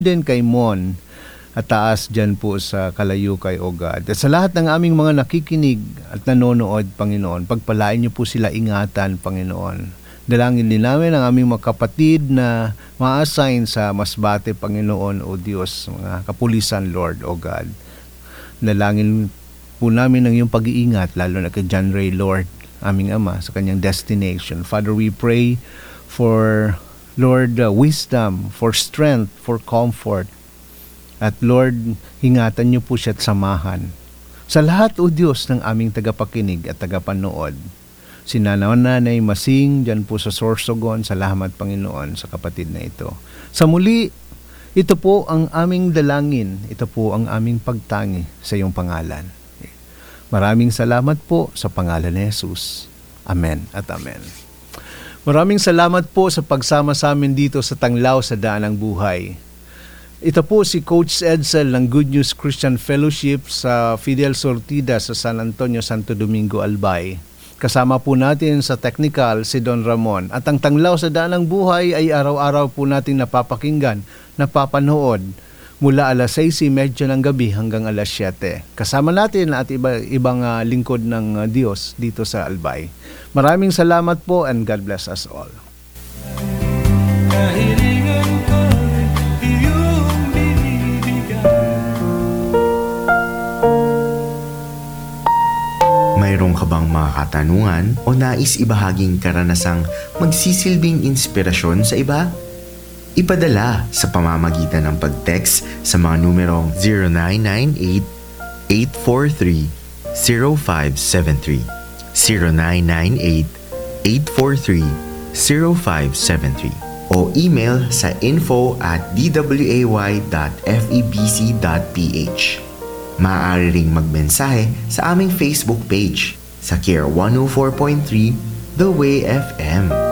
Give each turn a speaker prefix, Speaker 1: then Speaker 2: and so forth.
Speaker 1: din kay Mon at taas dyan po sa Kalayukay, O God. At sa lahat ng aming mga nakikinig at nanonood, Panginoon, pagpalain niyo po sila, ingatan, Panginoon. Dalangin din namin ang aming mga kapatid na ma-assign sa Masbate, Panginoon, O Diyos, mga kapulisan, Lord, O God. Dalangin po namin ang iyong pag-iingat, lalo na kay John Ray, Lord, aming Ama, sa kanyang destination. Father, we pray for Lord, wisdom, for strength, for comfort. At Lord, hingatan niyo po siya at samahan. Sa lahat, O Diyos, ng aming tagapakinig at tagapanood. Si Nanay Masing, dyan po sa Sorsogon, salamat Panginoon sa kapatid na ito. Sa muli, ito po ang aming dalangin, ito po ang aming pagtangi sa iyong pangalan. Maraming salamat po sa pangalan ni Jesus. Amen at amen. Maraming salamat po sa pagsama sa amin dito sa Tanglaw sa Daan ng Buhay. Ito po si Coach Edsel ng Good News Christian Fellowship sa Fidel Sortida sa San Antonio, Santo Domingo, Albay. Kasama po natin sa technical si Don Ramon. At ang Tanglaw sa Daan ng Buhay ay araw-araw po natin napapakinggan, napapanood mula alas 6:30 ng gabi hanggang alas 7. Kasama natin at ibang lingkod ng Diyos dito sa Albay. Maraming salamat po and God bless us all.
Speaker 2: Kahilingan ko'y iyong binibigay.
Speaker 3: Mayroon ka bang mga katanungan o nais ibahaging karanasang magsisilbing inspirasyon sa iba? Ipadala sa pamamagitan ng pag-text sa mga numerong 0998-843-0573, 0998-843-0573 o email sa info@dway.febc.ph. Maaari ring magmensahe sa aming Facebook page sa Care 104.3 The Way FM.